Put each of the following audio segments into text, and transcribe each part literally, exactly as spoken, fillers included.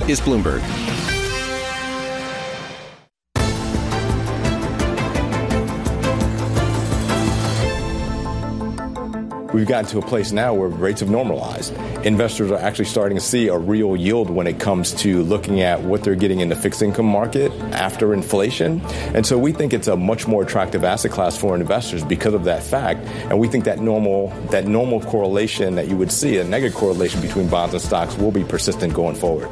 is Bloomberg. We've gotten to a place now where rates have normalized. Investors are actually starting to see a real yield when it comes to looking at what they're getting in the fixed income market after inflation. And so we think it's a much more attractive asset class for investors because of that fact. And we think that normal that normal correlation that you would see, a negative correlation between bonds and stocks, will be persistent going forward.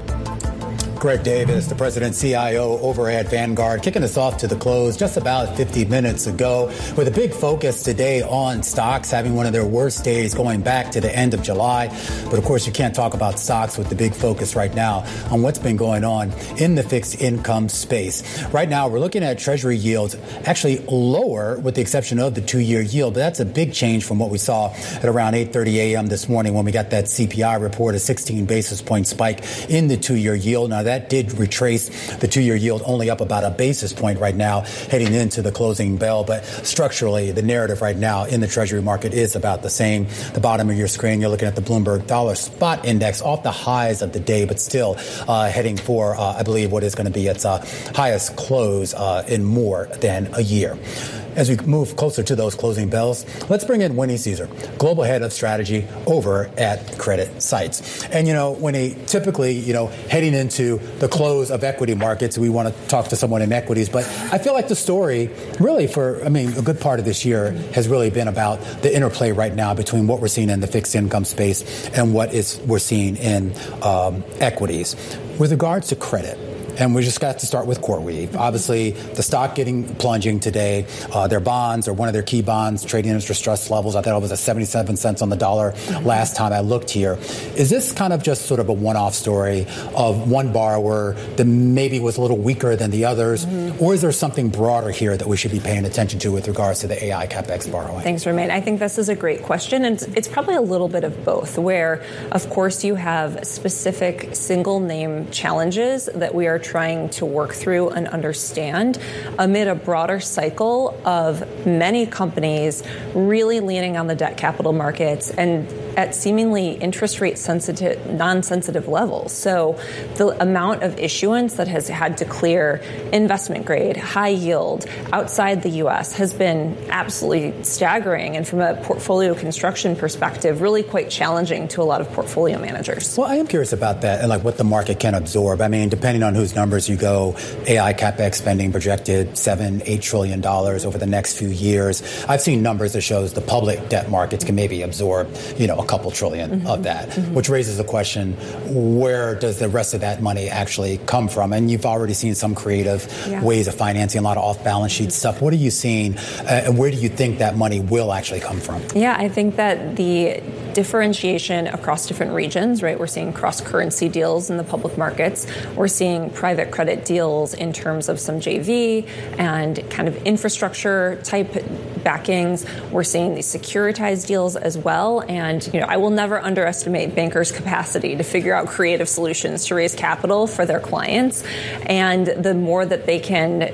Greg Davis, the president C I O over at Vanguard, kicking us off to the close just about fifty minutes ago with a big focus today on stocks having one of their worst days going back to the end of July. But of course, you can't talk about stocks with the big focus right now on what's been going on in the fixed income space. Right now, we're looking at Treasury yields actually lower with the exception of the two-year yield. But that's a big change from what we saw at around eight thirty a.m. this morning when we got that C P I report, a sixteen basis point spike in the two-year yield. Now, that did retrace the two-year yield only up about a basis point right now heading into the closing bell. But structurally, the narrative right now in the Treasury market is about the same. The bottom of your screen, you're looking at the Bloomberg Dollar Spot Index off the highs of the day, but still uh, heading for, uh, I believe, what is going to be its uh, highest close uh, in more than a year. As we move closer to those closing bells, let's bring in Winnie Caesar, Global Head of Strategy over at CreditSights. And, you know, Winnie, typically, you know, heading into the close of equity markets, we want to talk to someone in equities. But I feel like the story really for, I mean, a good part of this year has really been about the interplay right now between what we're seeing in the fixed income space and what is we're seeing in um, equities. With regards to credit, and we just got to start with CoreWeave. Obviously, the stock getting plunging today. Uh, their bonds, or one of their key bonds, trading at distressed levels. I thought it was at seventy-seven cents on the dollar last time I looked here. Is this kind of just sort of a one-off story of one borrower that maybe was a little weaker than the others? Mm-hmm. Or is there something broader here that we should be paying attention to with regards to the A I CapEx borrowing? Thanks, Romain. I think this is a great question. And it's probably a little bit of both, where, of course, you have specific single-name challenges that we are trying to work through and understand amid a broader cycle of many companies really leaning on the debt capital markets and at seemingly interest rate sensitive, non-sensitive levels. So the amount of issuance that has had to clear investment grade, high yield outside the U S has been absolutely staggering. And from a portfolio construction perspective, really quite challenging to a lot of portfolio managers. Well, I am curious about that and like what the market can absorb. I mean, depending on whose numbers you go, A I CapEx spending projected seven, eight trillion dollars over the next few years. I've seen numbers that shows the public debt markets can maybe absorb, you know, a couple trillion mm-hmm. of that, mm-hmm. which raises the question, where does the rest of that money actually come from? And you've already seen some creative yeah. ways of financing, a lot of off-balance sheet mm-hmm. stuff. What are you seeing, uh, and where do you think that money will actually come from? Yeah, I think that the differentiation across different regions, right? We're seeing cross-currency deals in the public markets. We're seeing private credit deals in terms of some J V and kind of infrastructure type backings. We're seeing these securitized deals as well. And, you know, I will never underestimate bankers' capacity to figure out creative solutions to raise capital for their clients. And the more that they can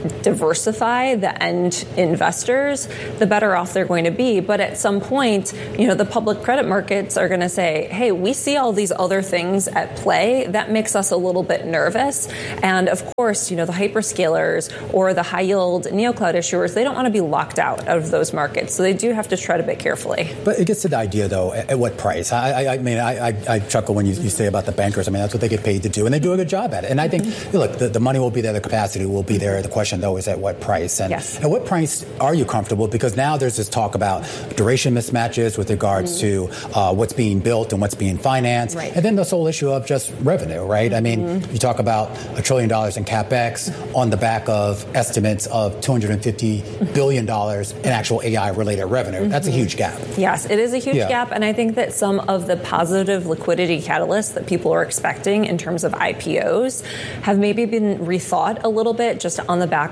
diversify the end investors, the better off they're going to be. But at some point, you know, the public credit markets are going to say, hey, we see all these other things at play. That makes us a little bit nervous. And of course, you know, the hyperscalers or the high yield neocloud issuers, they don't want to be locked out of those markets. So they do have to tread a bit carefully. But it gets to the idea, though, at, at what price? I, I, I mean, I, I, I chuckle when you, you say about the bankers. I mean, that's what they get paid to do, and they do a good job at it. And I think, mm-hmm. look, the, the money will be there, the capacity will be there. The question, though, is at what price? And yes. at what price are you comfortable? Because now there's this talk about duration mismatches with regards mm-hmm. to uh, what's being built and what's being financed. Right. And then this whole issue of just revenue, right? Mm-hmm. I mean, you talk about a trillion dollars in CapEx on the back of estimates of two hundred fifty billion dollars in actual A I-related revenue. Mm-hmm. That's a huge gap. Yes, it is a huge yeah. gap. And I think that some of the positive liquidity catalysts that people are expecting in terms of I P Os have maybe been rethought a little bit just on the back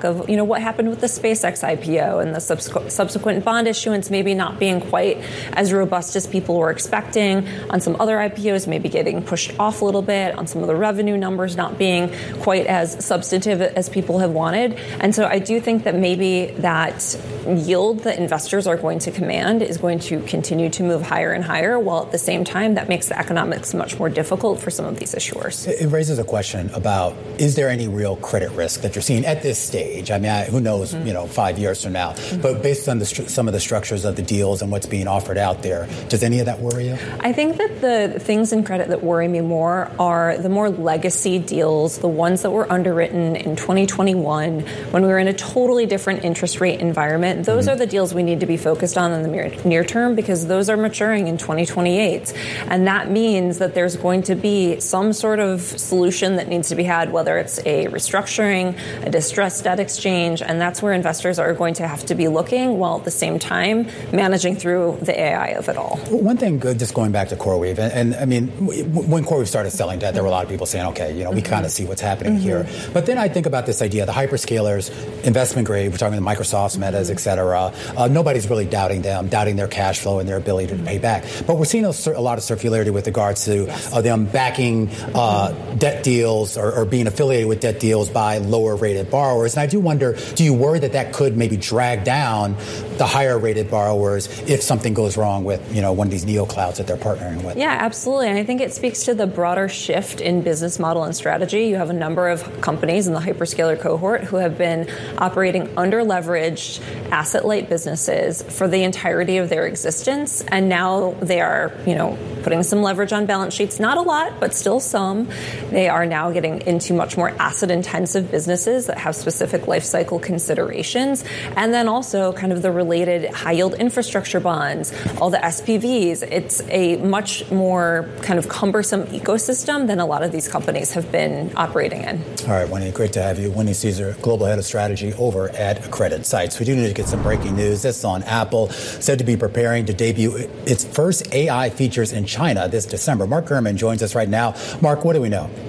of, you know, what happened with the SpaceX I P O and the subsequent, subsequent bond issuance maybe not being quite as robust as people were expecting, on some other I P Os maybe getting pushed off a little bit, on some of the revenue numbers not being quite as substantive as people have wanted. And so I do think that maybe that yield that investors are going to command is going to continue to move higher and higher, while at the same time that makes the economics much more difficult for some of these issuers. It raises a question about, is there any real credit risk that you're seeing at this stage? I mean, I, who knows, mm-hmm. you know, five years from now. Mm-hmm. But based on the, some of the structures of the deals and what's being offered out there, does any of that worry you? I think that the things in credit that worry me more are the more legacy deals, the ones that were underwritten in twenty twenty-one when we were in a totally different interest rate environment. Those mm-hmm. are the deals we need to be focused on in the near term, because those are maturing in twenty twenty-eight. And that means that there's going to be some sort of solution that needs to be had, whether it's a restructuring, a distressed debt exchange, and that's where investors are going to have to be looking, while at the same time managing through the A I of it all. One thing, good, just going back to CoreWeave, and, and I mean, when CoreWeave started selling debt, there were a lot of people saying, okay, you know, we mm-hmm. kind of see what's happening mm-hmm. here. But then I think about this idea, the hyperscalers, investment grade, we're talking about Microsofts, Metas, et cetera. Uh, nobody's really doubting them, doubting their cash flow and their ability to pay back. But we're seeing a, a lot of circularity with regards to yes. uh, them backing uh, debt deals or, or being affiliated with debt deals by lower rated borrowers. And I do wonder, do you worry that that could maybe drag down the higher rated borrowers if something goes wrong with, you know, one of these neoclouds that they're partnering with? Yeah, absolutely. And I think it speaks to the broader shift in business model and strategy. You have a number of companies in the hyperscaler cohort who have been operating under leveraged asset light businesses for the entirety of their existence. And now they are, you know, putting some leverage on balance sheets, not a lot, but still some. They are now getting into much more asset intensive businesses that have specific life cycle considerations. And then also kind of the related high yield infrastructure bonds, all the S P Vs. It's a much more kind of cumbersome ecosystem than a lot of these companies have been operating in. All right, Winnie, great to have you. Winnie Caesar, Global Head of Strategy over at Credit Sites. We do need to get some breaking news. This on Apple, said to be preparing to debut its first A I features in China this December. Mark Gurman joins us right now. Mark, what do we know?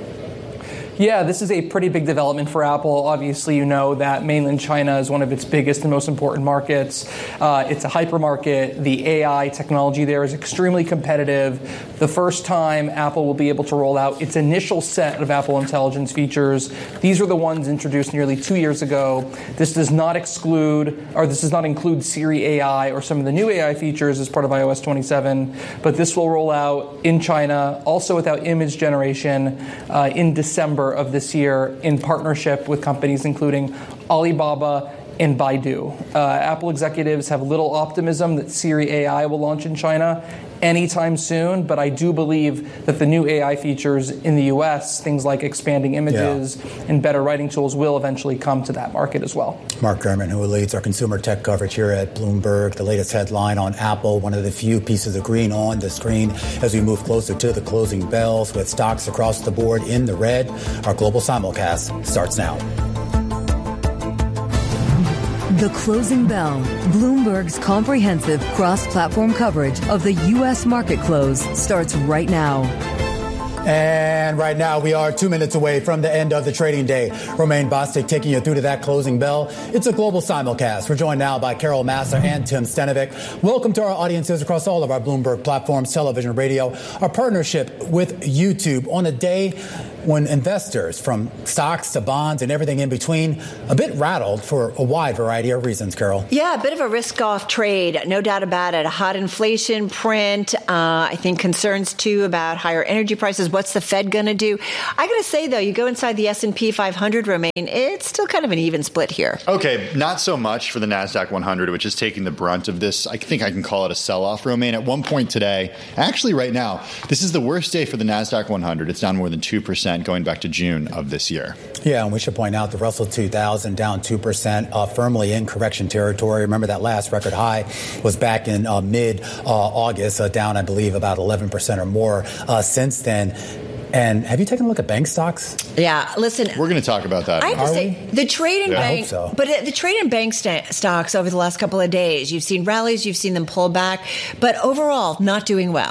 Yeah, this is a pretty big development for Apple. Obviously, you know that mainland China is one of its biggest and most important markets. Uh, it's a hypermarket. The A I technology there is extremely competitive. The first time Apple will be able to roll out its initial set of Apple Intelligence features. These are the ones introduced nearly two years ago. This does not exclude, or this does not include Siri A I or some of the new A I features as part of i O S twenty-seven, but this will roll out in China, also without image generation, uh, in December of this year in partnership with companies including Alibaba and Baidu. Uh, Apple executives have little optimism that Siri A I will launch in China anytime soon, but I do believe that the new A I features in the U S, things like expanding images yeah. and better writing tools, will eventually come to that market as well. Mark Gurman, who leads our consumer tech coverage here at Bloomberg, the latest headline on Apple, one of the few pieces of green on the screen as we move closer to the closing bells with stocks across the board in the red. Our global simulcast starts now. The Closing Bell, Bloomberg's comprehensive cross-platform coverage of the U S market close, starts right now. And right now, we are two minutes away from the end of the trading day. Romaine Bostick taking you through to that closing bell. It's a global simulcast. We're joined now by Carol Massar and Tim Stenovec. Welcome to our audiences across all of our Bloomberg platforms, television, radio, our partnership with YouTube on a day when investors, from stocks to bonds and everything in between, a bit rattled for a wide variety of reasons, Carol. Yeah, a bit of a risk-off trade, no doubt about it. A hot inflation print. Uh, I think concerns, too, about higher energy prices. What's the Fed going to do? I got to say, though, you go inside the S and P five hundred, Romaine, it's still kind of an even split here. Okay, not so much for the NASDAQ one hundred, which is taking the brunt of this. I think I can call it a sell-off, Romaine. At one point today, actually right now, this is the worst day for the NASDAQ one hundred. It's down more than two percent going back to June of this year. Yeah, and we should point out the Russell two thousand down two percent, uh, firmly in correction territory. Remember that last record high was back in uh, mid-August, uh, uh, down, I believe, about eleven percent or more uh, since then. And have you taken a look at bank stocks? Yeah, listen. We're going to talk about that. I have to say, the trade in yeah. bank, I hope so. but the trade in bank st- stocks over the last couple of days, you've seen rallies, you've seen them pull back, but overall, not doing well.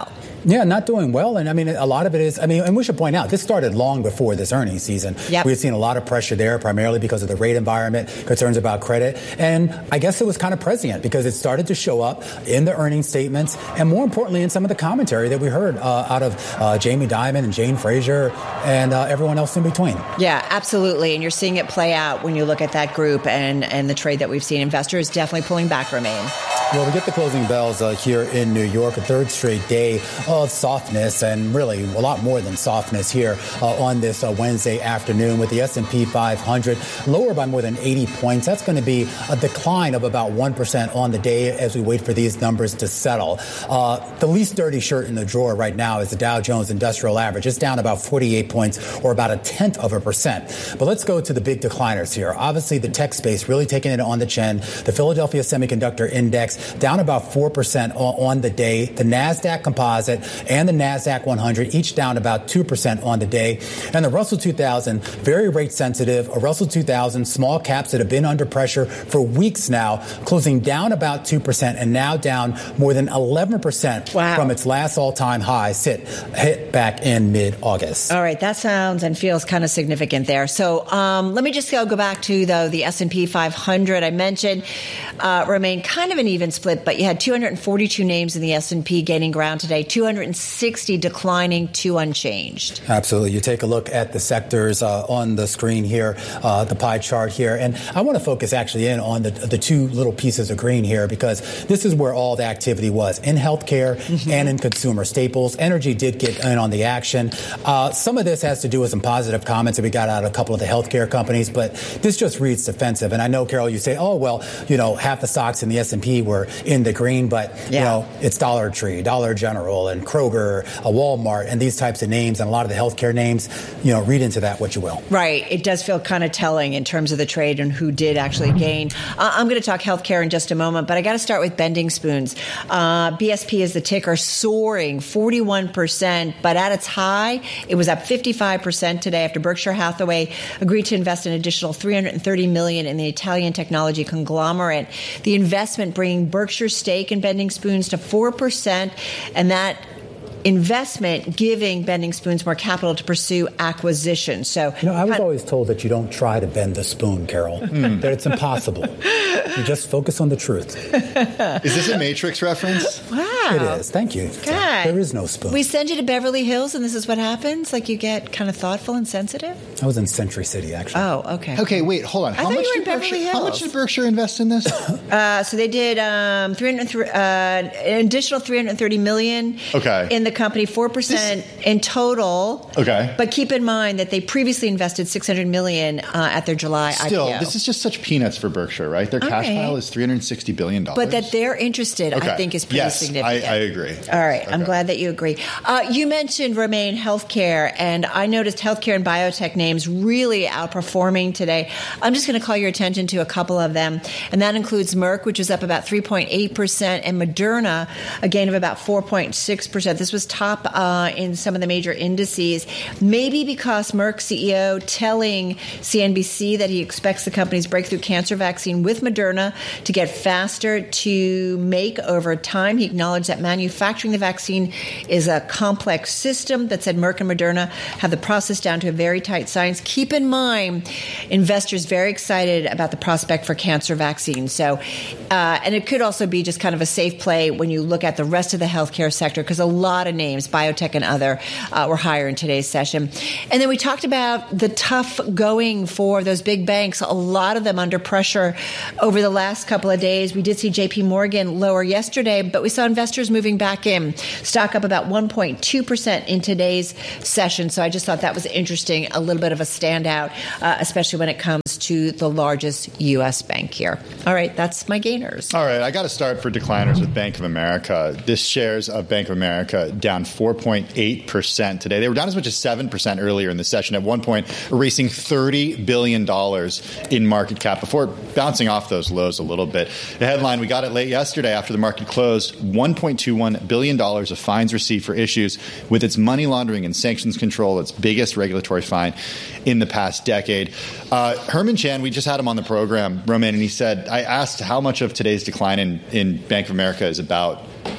Yeah, not doing well. And I mean, a lot of it is, I mean, and we should point out, this started long before this earnings season. Yep. We had seen a lot of pressure there, primarily because of the rate environment, concerns about credit. And I guess it was kind of prescient because it started to show up in the earnings statements and, more importantly, in some of the commentary that we heard uh, out of uh, Jamie Dimon and Jane Fraser and uh, everyone else in between. Yeah, absolutely. And you're seeing it play out when you look at that group and, and the trade that we've seen. Investors definitely pulling back, Romaine. Well, we get the closing bells uh, here in New York, a third straight day of softness, and really a lot more than softness here uh, on this uh, Wednesday afternoon, with the S and P five hundred lower by more than eighty points. That's going to be a decline of about one percent on the day as we wait for these numbers to settle. Uh, the least dirty shirt in the drawer right now is the Dow Jones Industrial Average. It's down about forty-eight points, or about a tenth of a percent. But let's go to the big decliners here. Obviously, the tech space really taking it on the chin. The Philadelphia Semiconductor Index down about four percent on the day. The NASDAQ Composite and the NASDAQ one hundred each down about two percent on the day. And the Russell two thousand, very rate sensitive. A Russell two thousand, small caps that have been under pressure for weeks now, closing down about two percent and now down more than eleven percent wow. from its last all-time high sit, hit back in mid-August. All right, that sounds and feels kind of significant there. So um, let me just go, go back to, though, the S and P five hundred. I mentioned uh, remained kind of an even split, but you had two hundred forty-two names in the S and P gaining ground today, two hundred sixty declining, two unchanged. Absolutely. You take a look at the sectors uh, on the screen here, uh, the pie chart here, and I want to focus actually in on the, the two little pieces of green here, because this is where all the activity was, in healthcare mm-hmm. and in consumer staples. Energy did get in on the action. Uh, some of this has to do with some positive comments that we got out of a couple of the healthcare companies, but this just reads defensive. And I know, Carol, you say, oh, well, you know, half the stocks in the S and P were in the green, but, yeah. you know, it's Dollar Tree, Dollar General, and Kroger, a Walmart, and these types of names, and a lot of the healthcare names, you know, read into that what you will. Right. It does feel kind of telling in terms of the trade and who did actually gain. Uh, I'm going to talk healthcare in just a moment, but I got to start with Bending Spoons. Uh, B S P is the ticker, soaring forty-one percent, but at its high, it was up fifty-five percent today after Berkshire Hathaway agreed to invest an additional three hundred thirty million dollars in the Italian technology conglomerate. The investment bringing Berkshire's stake in Bending Spoons to four percent, and that investment giving Bending Spoons more capital to pursue acquisition. So, you know, I was always told that you don't try to bend the spoon, Carol. Mm. That it's impossible. You just focus on the truth. Is this a Matrix reference? Wow. It is. Thank you. God. There is no spoon. We send you to Beverly Hills, and this is what happens? Like, you get kind of thoughtful and sensitive? I was in Century City, actually. Oh, okay. Okay, wait, hold on. I How thought much you were did in Beverly Berkshire, Hills. How much did Berkshire invest in this? uh, so they did um, three hundred, uh, an additional three hundred thirty million dollars okay. in the company, four percent this, in total. Okay. But keep in mind that they previously invested six hundred million dollars uh, at their July Still, I P O. This is just such peanuts for Berkshire, right? Their All cash right. pile is three hundred sixty billion dollars. But that they're interested, okay. I think, is pretty yes, significant. I, I agree. All right. Okay. I'm glad that you agree. Uh, you mentioned, Romaine, healthcare, and I noticed healthcare and biotech names really outperforming today. I'm just going to call your attention to a couple of them, and that includes Merck, which is up about three point eight percent, and Moderna, a gain of about four point six percent. This was top uh, in some of the major indices, maybe because Merck C E O telling C N B C that he expects the company's breakthrough cancer vaccine with Moderna to get faster to make over time. He acknowledged that manufacturing the vaccine is a complex system, that said Merck and Moderna have the process down to a very tight science. Keep in mind, investors very excited about the prospect for cancer vaccines. So, uh, and it could also be just kind of a safe play when you look at the rest of the healthcare sector, because a lot of names, biotech and other, uh, were higher in today's session. And then we talked about the tough going for those big banks, a lot of them under pressure over the last couple of days. We did see J P Morgan lower yesterday, but we saw investors moving back in. Stock up about one point two percent in today's session. So I just thought that was interesting, a little bit of a standout, uh, especially when it comes to the largest U S bank here. All right, that's my gainers. All right, I got to start for decliners with Bank of America. This shares of Bank of America down four point eight percent today. They were down as much as seven percent earlier in the session, at one point erasing thirty billion dollars in market cap before bouncing off those lows a little bit. The headline, we got it late yesterday after the market closed, one point two one billion dollars of fines received for issues with its money laundering and sanctions control, its biggest regulatory fine in the past decade. Uh, Herman Chan, we just had him on the program, Romaine, and he said, I asked how much of today's decline in, in Bank of America is about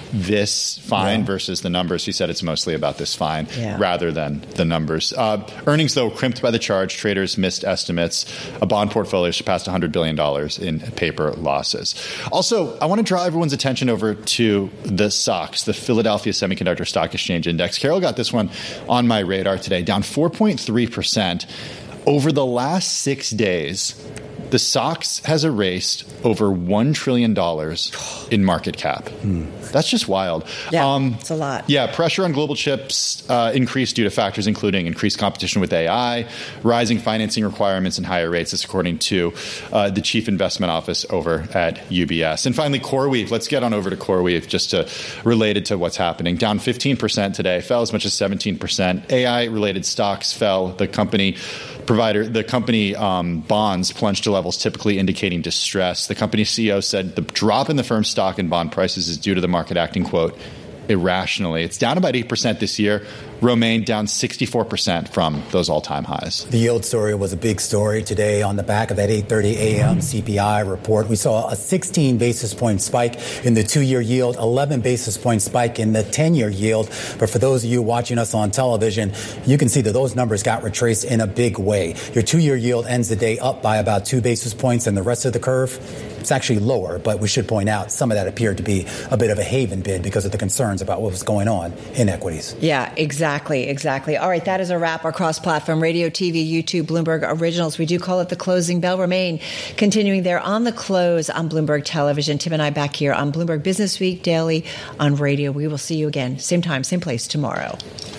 this fine yeah. versus the numbers. He said it's mostly about this fine yeah. rather than the numbers. Uh, earnings, though, crimped by the charge. Traders missed estimates. A bond portfolio surpassed one hundred billion dollars in paper losses. Also, I want to draw everyone's attention over to the S O X, the Philadelphia Semiconductor Stock Exchange Index. Carol got this one on my radar today, down four point three percent. Over the last six days, the S O X has erased over one trillion dollars in market cap. Mm. That's just wild. Yeah, um, it's a lot. Yeah, pressure on global chips uh, increased due to factors including increased competition with A I, rising financing requirements, and higher rates. That's according to uh, the Chief Investment Office over at U B S. And finally, CoreWeave. Let's get on over to CoreWeave just to related to what's happening. Down fifteen percent today, fell as much as seventeen percent. A I-related stocks fell. The company provider, the company um, bonds plunged to levels typically indicating distress. The company's C E O said the drop in the firm's stock and bond prices is due to the market acting, quote, irrationally. It's down about eight percent this year. Romaine down sixty-four percent from those all-time highs. The yield story was a big story today on the back of that eight thirty a.m. C P I report. We saw a sixteen basis point spike in the two-year yield, eleven basis point spike in the ten-year yield. But for those of you watching us on television, you can see that those numbers got retraced in a big way. Your two-year yield ends the day up by about two basis points, and the rest of the curve, it's actually lower. But we should point out some of that appeared to be a bit of a haven bid because of the concerns about what was going on in equities. Yeah, exactly. Exactly, exactly. All right, that is a wrap. Our cross-platform radio, T V, YouTube, Bloomberg Originals. We do call it the closing bell. Remain continuing there on the close on Bloomberg Television. Tim and I back here on Bloomberg Business Week Daily on radio. We will see you again, same time, same place tomorrow.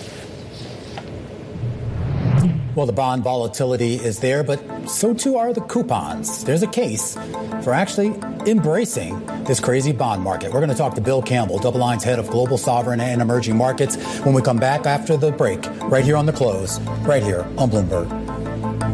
Well, the bond volatility is there, but so too are the coupons. There's a case for actually embracing this crazy bond market. We're going to talk to Bill Campbell, DoubleLine's head of global sovereign and emerging markets, when we come back after the break, right here on The Close, right here on Bloomberg.